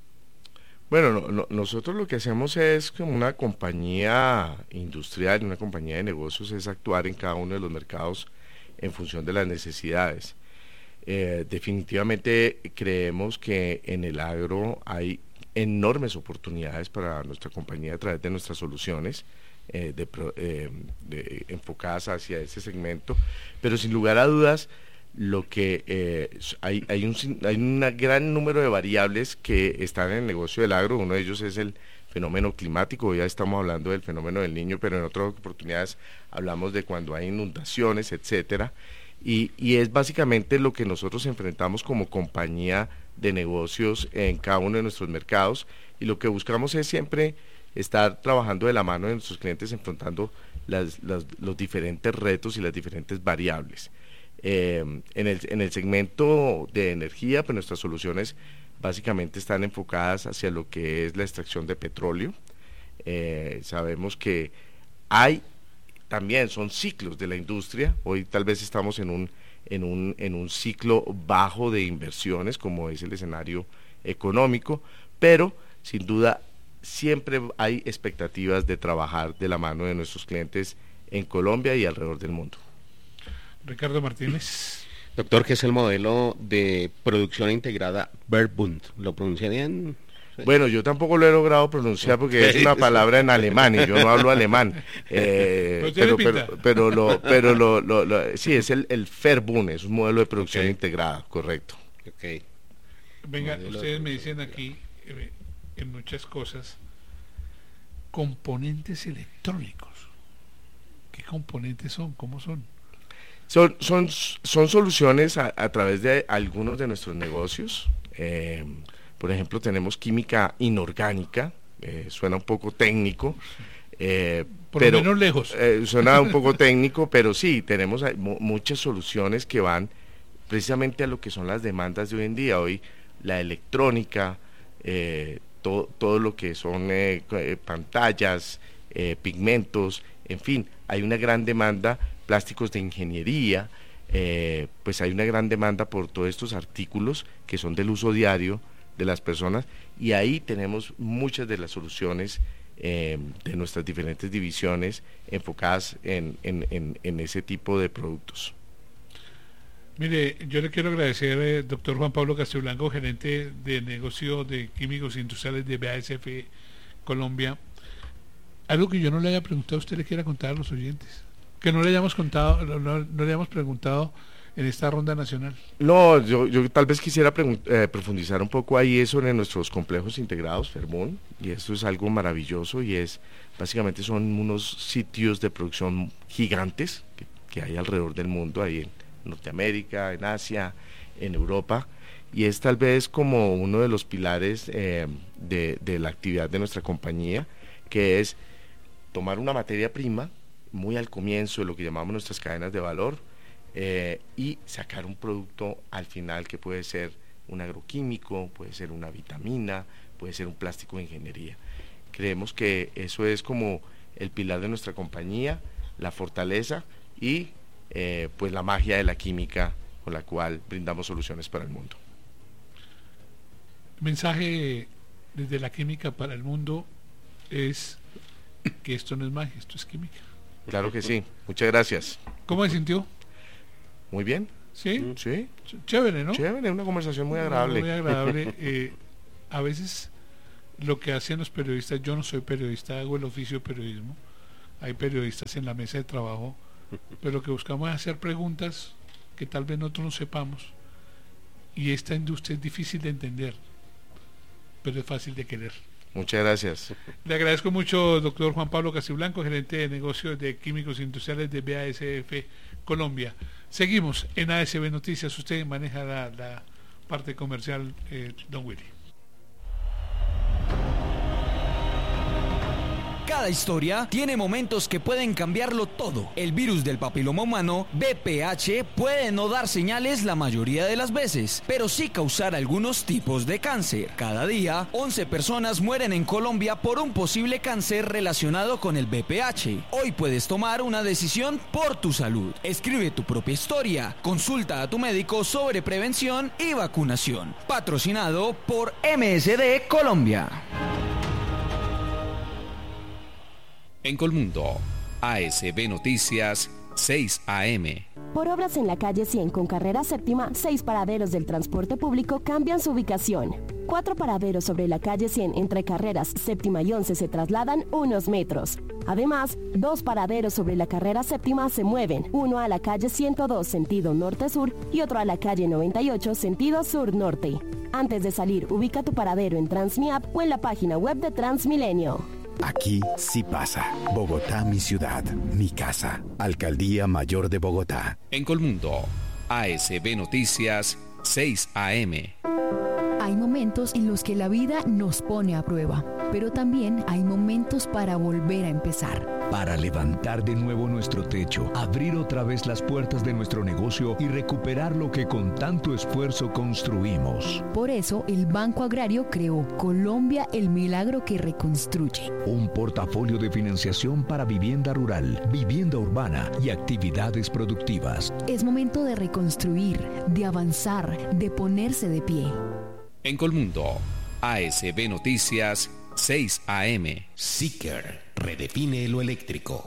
Bueno, no, no, nosotros lo que hacemos es, como una compañía industrial, una compañía de negocios, es actuar en cada uno de los mercados en función de las necesidades. Eh, definitivamente creemos que en el agro hay enormes oportunidades para nuestra compañía a través de nuestras soluciones eh, de, eh, de, enfocadas hacia ese segmento, pero sin lugar a dudas lo que eh, hay, hay, un, hay un gran número de variables que están en el negocio del agro. Uno de ellos es el fenómeno climático. Ya estamos hablando del fenómeno del Niño, pero en otras oportunidades hablamos de cuando hay inundaciones, etcétera, y, y es básicamente lo que nosotros enfrentamos como compañía de negocios en cada uno de nuestros mercados, y lo que buscamos es siempre estar trabajando de la mano de nuestros clientes, enfrentando las, las, los diferentes retos y las diferentes variables. Eh, en, el, en el segmento de energía, pues nuestras soluciones básicamente están enfocadas hacia lo que es la extracción de petróleo. Eh, sabemos que hay también, son ciclos de la industria. Hoy tal vez estamos en un, en un, en un ciclo bajo de inversiones, como es el escenario económico, pero sin duda siempre hay expectativas de trabajar de la mano de nuestros clientes en Colombia y alrededor del mundo. Ricardo Martínez. Doctor, ¿qué es el modelo de producción integrada Verbund? ¿Lo pronuncié bien? Bueno, yo tampoco lo he logrado pronunciar porque es una palabra en alemán y yo no hablo alemán. Eh, pero, pero, pero, lo, pero lo, lo, lo, sí, es el, el Verbund, es un modelo de producción okay. integrada, correcto. Okay. Venga, modelo ustedes me dicen aquí, eh, en muchas cosas, componentes electrónicos. ¿Qué componentes son? ¿Cómo son? Son, son, son soluciones a, a través de algunos de nuestros negocios. Eh, por ejemplo, tenemos química inorgánica, eh, suena un poco técnico. Eh, por pero, lo menos lejos. Eh, suena un poco técnico, pero sí, tenemos muchas soluciones que van precisamente a lo que son las demandas de hoy en día. Hoy la electrónica, eh, todo, todo lo que son eh, pantallas, eh, pigmentos, en fin, hay una gran demanda. Plásticos de ingeniería, eh, pues hay una gran demanda por todos estos artículos que son del uso diario de las personas, y ahí tenemos muchas de las soluciones eh, de nuestras diferentes divisiones enfocadas en, en, en, en ese tipo de productos. Mire, yo le quiero agradecer, eh, doctor Juan Pablo Castiblanco, gerente de negocio de químicos industriales de B A S F Colombia. Algo que yo no le haya preguntado, usted le quiera contar a los oyentes, que no le hayamos contado, no, no, no le hayamos preguntado en esta ronda nacional. No, yo, yo tal vez quisiera eh, profundizar un poco ahí eso en nuestros complejos integrados, Verbund, y esto es algo maravilloso, y es, básicamente son unos sitios de producción gigantes que, que hay alrededor del mundo, ahí en Norteamérica, en Asia, en Europa, y es tal vez como uno de los pilares eh, de, de la actividad de nuestra compañía, que es tomar una materia prima, muy al comienzo de lo que llamamos nuestras cadenas de valor, eh, y sacar un producto al final que puede ser un agroquímico, puede ser una vitamina, puede ser un plástico de ingeniería. Creemos que eso es como el pilar de nuestra compañía, la fortaleza y eh, pues la magia de la química con la cual brindamos soluciones para el mundo. El mensaje desde la química para el mundo es que esto no es magia, esto es química. Claro que sí, muchas gracias. ¿Cómo se sintió? Muy bien. ¿Sí? Sí. Chévere, ¿no? Chévere, una conversación muy agradable. Muy agradable. eh, a veces lo que hacen los periodistas, yo no soy periodista, hago el oficio de periodismo, hay periodistas en la mesa de trabajo, pero lo que buscamos es hacer preguntas que tal vez nosotros no sepamos, y esta industria es difícil de entender, pero es fácil de querer. Muchas gracias. Le agradezco mucho, doctor Juan Pablo Castiblanco, gerente de negocios de químicos industriales de B A S F Colombia. Seguimos en A S B Noticias, usted maneja la, la parte comercial, eh, don Willy. Cada historia tiene momentos que pueden cambiarlo todo. El virus del papiloma humano, B P H, puede no dar señales la mayoría de las veces, pero sí causar algunos tipos de cáncer. Cada día, once personas mueren en Colombia por un posible cáncer relacionado con el B P H. Hoy puedes tomar una decisión por tu salud. Escribe tu propia historia. Consulta a tu médico sobre prevención y vacunación. Patrocinado por M S D Colombia. En Colmundo, A S B Noticias, seis A M. Por obras en la calle cien con carrera séptima, seis paraderos del transporte público cambian su ubicación. Cuatro paraderos sobre la calle cien entre carreras séptima y once se trasladan unos metros. Además, dos paraderos sobre la carrera séptima se mueven, uno a la calle ciento dos sentido norte-sur y otro a la calle noventa y ocho sentido sur-norte. Antes de salir, ubica tu paradero en Transmiap o en la página web de Transmilenio. Aquí sí pasa. Bogotá, mi ciudad, mi casa. Alcaldía Mayor de Bogotá. En Colmundo, A S B Noticias, seis A M. Hay momentos en los que la vida nos pone a prueba, pero también hay momentos para volver a empezar. Para levantar de nuevo nuestro techo, abrir otra vez las puertas de nuestro negocio y recuperar lo que con tanto esfuerzo construimos. Por eso, el Banco Agrario creó Colombia, el milagro que reconstruye. Un portafolio de financiación para vivienda rural, vivienda urbana y actividades productivas. Es momento de reconstruir, de avanzar, de ponerse de pie. En Colmundo, A S B Noticias, seis A M. Seeker redefine lo eléctrico.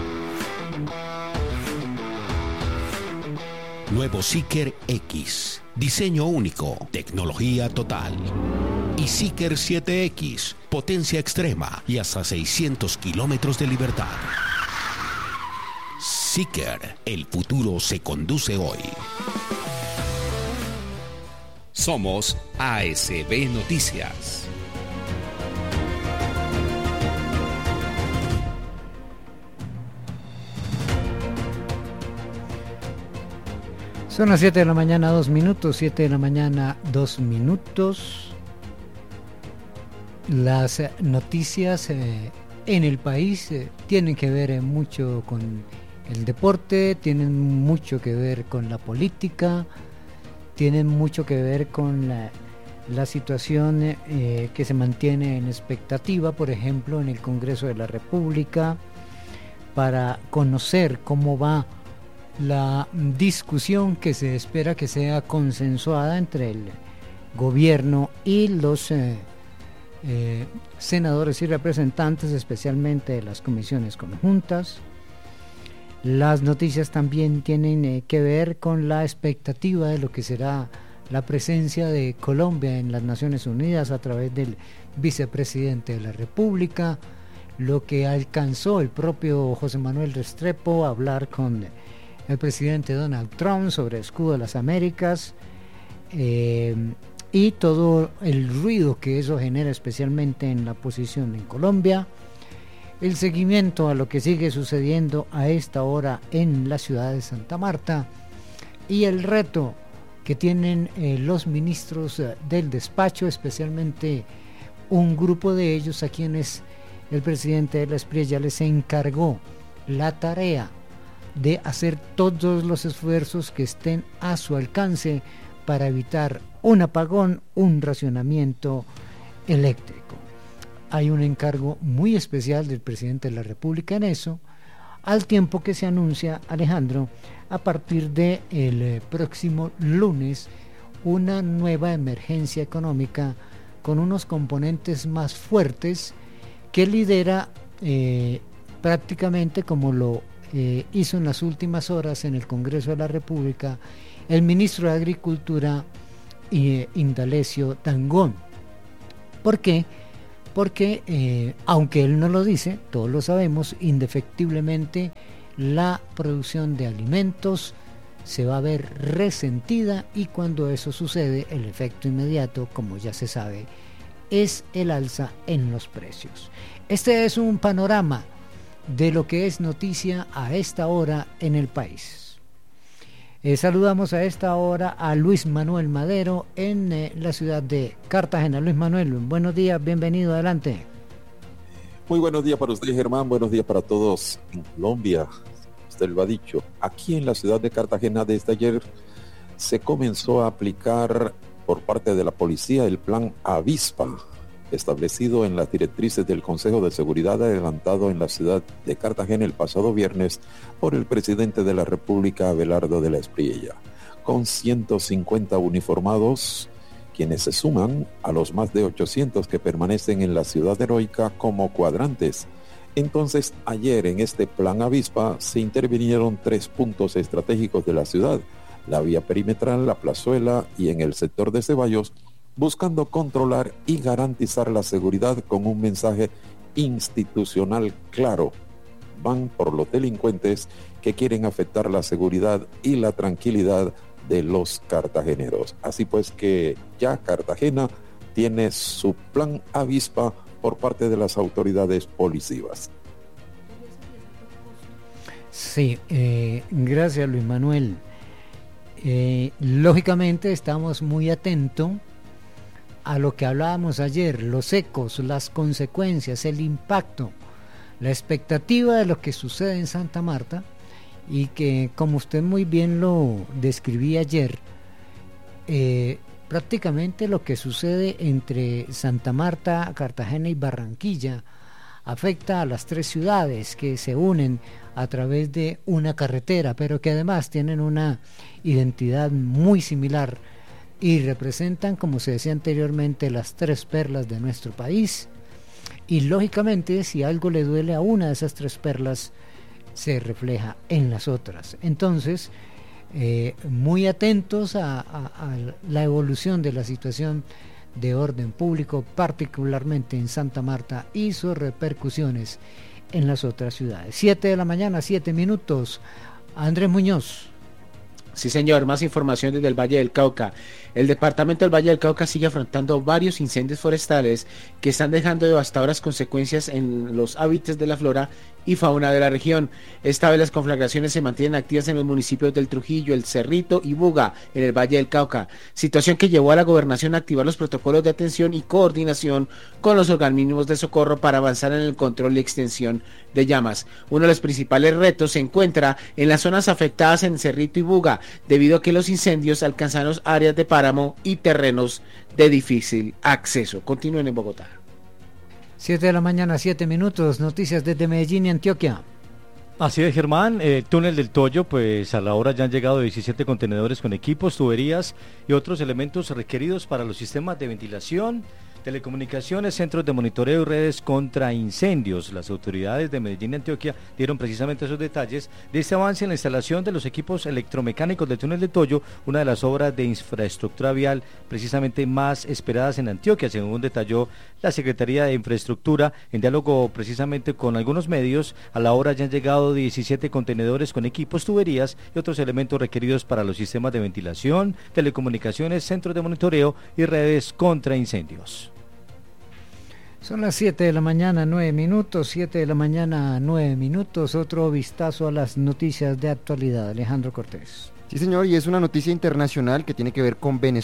Nuevo Seeker X. Diseño único, tecnología total. Y Seeker siete X. Potencia extrema y hasta seiscientos kilómetros de libertad. Seeker. El futuro se conduce hoy. Somos A S B Noticias. Son las siete de la mañana, dos minutos, siete de la mañana, dos minutos. Las eh, noticias eh, en el país eh, tienen que ver eh, mucho con el deporte, tienen mucho que ver con la política, tienen mucho que ver con la, la situación eh, que se mantiene en expectativa, por ejemplo, en el Congreso de la República, para conocer cómo va la discusión que se espera que sea consensuada entre el gobierno y los eh, eh, senadores y representantes, especialmente de las comisiones conjuntas. Las noticias también tienen eh, que ver con la expectativa de lo que será la presencia de Colombia en las Naciones Unidas a través del vicepresidente de la República, lo que alcanzó el propio José Manuel Restrepo a hablar con el presidente Donald Trump sobre el escudo de las Américas, eh, y todo el ruido que eso genera especialmente en la posición en Colombia, el seguimiento a lo que sigue sucediendo a esta hora en la ciudad de Santa Marta y el reto que tienen eh, los ministros eh, del despacho, especialmente un grupo de ellos a quienes el presidente de la S P R I ya les encargó la tarea de hacer todos los esfuerzos que estén a su alcance para evitar un apagón, un racionamiento eléctrico. Hay un encargo muy especial del presidente de la República en eso. al tiempo que se anuncia, Alejandro, a partir del de próximo lunes, una nueva emergencia económica con unos componentes más fuertes que lidera eh, prácticamente, como lo eh, hizo en las últimas horas en el Congreso de la República, el ministro de Agricultura, eh, Indalecio Dangond. ¿Por qué? Porque, eh, aunque él no lo dice, todos lo sabemos, indefectiblemente la producción de alimentos se va a ver resentida, y cuando eso sucede, el efecto inmediato, como ya se sabe, es el alza en los precios. Este es un panorama de lo que es noticia a esta hora en el país. Eh, saludamos a esta hora a Luis Manuel Madero en eh, la ciudad de Cartagena. Luis Manuel, buenos días, bienvenido, adelante. Muy buenos días para usted, Germán, buenos días para todos en Colombia. Usted lo ha dicho, aquí en la ciudad de Cartagena desde ayer se comenzó a aplicar por parte de la policía el plan Avispa, establecido en las directrices del Consejo de Seguridad adelantado en la ciudad de Cartagena el pasado viernes por el presidente de la República, Abelardo de la Espriella, con ciento cincuenta uniformados, quienes se suman a los más de ochocientos que permanecen en la ciudad heroica como cuadrantes. Entonces, ayer en este plan Avispa se intervinieron tres puntos estratégicos de la ciudad: la vía perimetral, la plazuela y en el sector de Ceballos, buscando controlar y garantizar la seguridad con un mensaje institucional claro. Van por los delincuentes que quieren afectar la seguridad y la tranquilidad de los cartageneros. Así pues que ya Cartagena tiene su plan Avispa por parte de las autoridades policivas. Sí, eh, gracias Luis Manuel. Eh, lógicamente estamos muy atentos a lo que hablábamos ayer, los ecos, las consecuencias, el impacto, la expectativa de lo que sucede en Santa Marta, y que, como usted muy bien lo describía ayer, eh, prácticamente lo que sucede entre Santa Marta, Cartagena y Barranquilla afecta a las tres ciudades que se unen a través de una carretera, pero que además tienen una identidad muy similar y representan, como se decía anteriormente, las tres perlas de nuestro país. Y lógicamente, si algo le duele a una de esas tres perlas, se refleja en las otras. Entonces, eh, muy atentos a, a, a la evolución de la situación de orden público, particularmente en Santa Marta, y sus repercusiones en las otras ciudades. Siete de la mañana, siete minutos. Andrés Muñoz. Sí, señor, más información desde el Valle del Cauca. El departamento del Valle del Cauca sigue afrontando varios incendios forestales que están dejando devastadoras consecuencias en los hábitats de la flora y fauna de la región. Esta vez las conflagraciones se mantienen activas en los municipios del Trujillo, El Cerrito y Buga, en el Valle del Cauca, situación que llevó a la gobernación a activar los protocolos de atención y coordinación con los organismos de socorro para avanzar en el control y extensión de llamas. Uno de los principales retos se encuentra en las zonas afectadas en Cerrito y Buga, debido a que los incendios alcanzan las áreas de páramo y terrenos de difícil acceso. Continúen en Bogotá. Siete de la mañana, siete minutos. Noticias desde Medellín y Antioquia. Así es, Germán. El túnel del Toyo, pues a la hora ya han llegado diecisiete contenedores con equipos, tuberías y otros elementos requeridos para los sistemas de ventilación, telecomunicaciones, centros de monitoreo y redes contra incendios. Las autoridades de Medellín y Antioquia dieron precisamente esos detalles de este avance en la instalación de los equipos electromecánicos del túnel del Toyo, una de las obras de infraestructura vial precisamente más esperadas en Antioquia, según detalló la Secretaría de Infraestructura en diálogo precisamente con algunos medios. A la hora ya han llegado diecisiete contenedores con equipos, tuberías y otros elementos requeridos para los sistemas de ventilación, telecomunicaciones, centros de monitoreo y redes contra incendios. Son las siete de la mañana, nueve minutos, siete de la mañana, nueve minutos. Otro vistazo a las noticias de actualidad. Alejandro Cortés. Sí, señor, y es una noticia internacional que tiene que ver con Venezuela.